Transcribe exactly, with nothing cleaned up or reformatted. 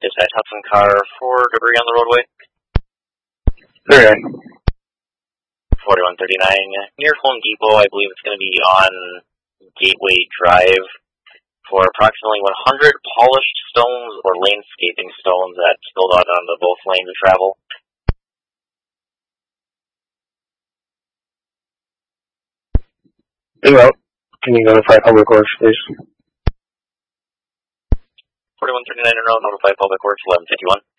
Dispatch Hudson car for debris on the roadway. Okay. forty-one thirty-nine, near Home Depot. I believe it's going to be on Gateway Drive for approximately one hundred polished stones or landscaping stones that spilled out onto both lanes of travel. Well, can you notify Public Works, please? forty-one thirty-nine in route, notify Public Works, eleven fifty-one.